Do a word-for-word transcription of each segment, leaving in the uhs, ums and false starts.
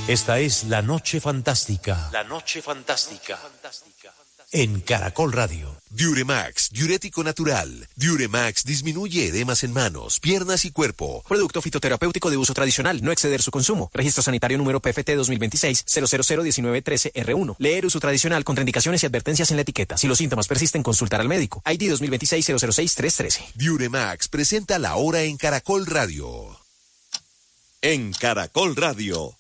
Esta es La Noche Fantástica. La Noche Fantástica. En Caracol Radio. Diuremax, diurético natural. Diuremax disminuye edemas en manos, piernas y cuerpo. Producto fitoterapéutico de uso tradicional, no exceder su consumo. Registro sanitario número P F T dos mil veintiséis cero cero cero diecinueve trece R uno. Leer uso tradicional, contraindicaciones y advertencias en la etiqueta. Si los síntomas persisten, consultar al médico. I D dos mil veintiséis cero cero seis tres trece. Diuremax presenta La Hora en Caracol Radio. En Caracol Radio.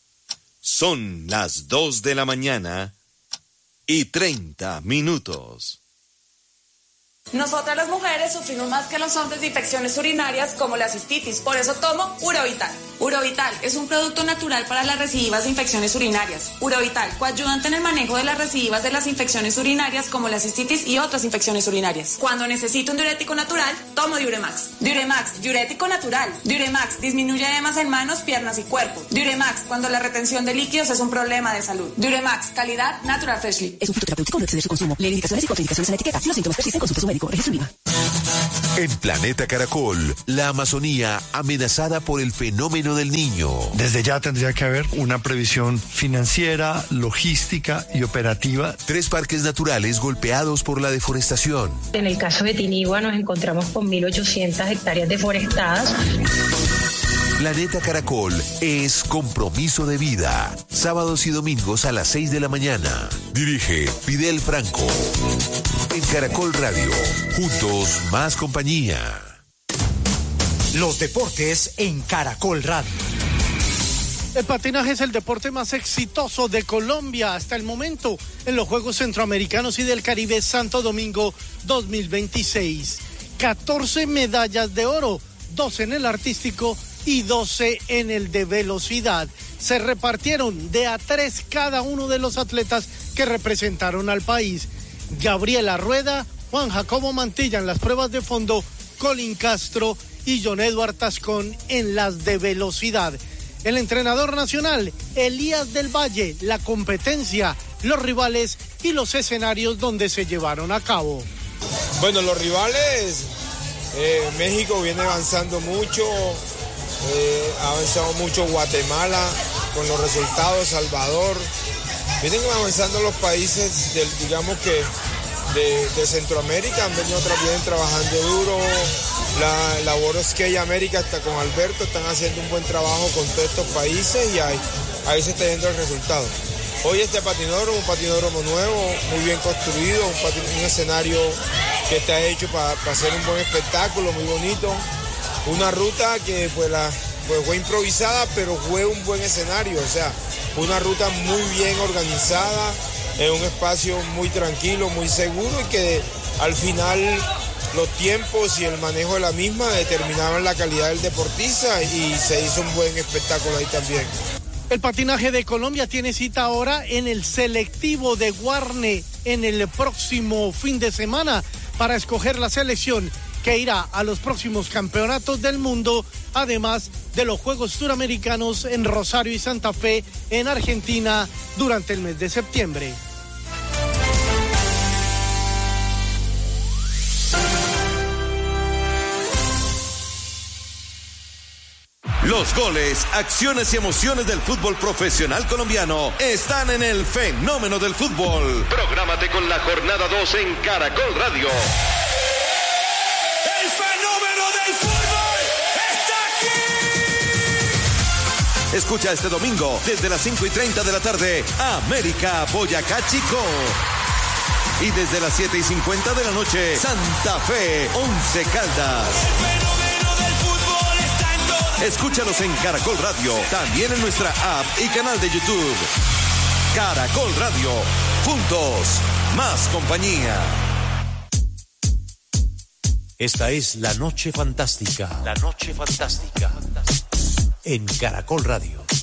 Son las dos de la mañana y treinta minutos. Nosotras las mujeres sufrimos más que los hombres de infecciones urinarias como la cistitis, por eso tomo Urovital. Urovital es un producto natural para las recidivas de infecciones urinarias. Urovital, coayudante en el manejo de las recidivas de las infecciones urinarias como la cistitis y otras infecciones urinarias. Cuando necesito un diurético natural, tomo Diuremax. Diuremax, diurético natural. Diuremax disminuye edemas en manos, piernas y cuerpo. Diuremax, cuando la retención de líquidos es un problema de salud. Diuremax, calidad Natural Freshly. Es un fitoterapéutico, no exceder su consumo. Lee indicaciones y contraindicaciones en la etiqueta. Si los síntomas persisten, consulte a su médico. Registro Lima. En Planeta Caracol, la Amazonía amenazada por el fenómeno del Niño. Desde ya tendría que haber una previsión financiera, logística y operativa. Tres parques naturales golpeados por la deforestación. En el caso de Tinigua nos encontramos con mil ochocientas hectáreas deforestadas. Planeta Caracol es compromiso de vida. Sábados y domingos a las seis de la mañana. Dirige Fidel Franco. En Caracol Radio. Juntos, más compañía. Los deportes en Caracol Radio. El patinaje es el deporte más exitoso de Colombia hasta el momento en los Juegos Centroamericanos y del Caribe Santo Domingo dos mil veintiséis. catorce medallas de oro, doce en el artístico y doce en el de velocidad. Se repartieron de a tres cada uno de los atletas que representaron al país. Gabriela Rueda, Juan Jacobo Mantilla en las pruebas de fondo, Colin Castro y John Edward Tascón en las de velocidad. El entrenador nacional, Elías del Valle, la competencia, los rivales y los escenarios donde se llevaron a cabo. Bueno, los rivales, eh, México viene avanzando mucho, eh, ha avanzado mucho Guatemala con los resultados, Salvador. Vienen avanzando los países, del, digamos que de, de Centroamérica, han venido vienen trabajando duro. La labor Skate América está con Alberto, están haciendo un buen trabajo con todos estos países y ahí, ahí se está viendo el resultado. Hoy este patinódromo, un patinódromo nuevo, muy bien construido, un, patin, un escenario que está hecho para pa hacer un buen espectáculo, muy bonito. Una ruta que pues, la, pues fue improvisada, pero fue un buen escenario, o sea, una ruta muy bien organizada, en un espacio muy tranquilo, muy seguro y que al final los tiempos y el manejo de la misma determinaban la calidad del deportista y se hizo un buen espectáculo ahí también. El patinaje de Colombia tiene cita ahora en el selectivo de Guarne en el próximo fin de semana para escoger la selección que irá a los próximos campeonatos del mundo, además de los Juegos Suramericanos en Rosario y Santa Fe en Argentina durante el mes de septiembre. Los goles, acciones y emociones del fútbol profesional colombiano están en el fenómeno del fútbol. Prográmate con la jornada dos en Caracol Radio. El fenómeno del fútbol está aquí. Escucha este domingo desde las cinco y treinta de la tarde, América Boyacá Chico. Y desde las siete y cincuenta de la noche, Santa Fe Once Caldas. Escúchanos en Caracol Radio, también en nuestra app y canal de YouTube. Caracol Radio, juntos, más compañía. Esta es La Noche Fantástica. La Noche Fantástica. En Caracol Radio.